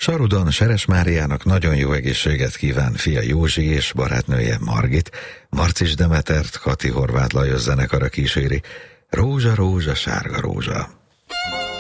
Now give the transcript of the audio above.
Sarudon Seres Máriának nagyon jó egészséget kíván fia Józsi és barátnője Margit, Marcis Demetert Kati Horváth Lajos zenekara kíséri. Rózsa, rózsa, sárga rózsa.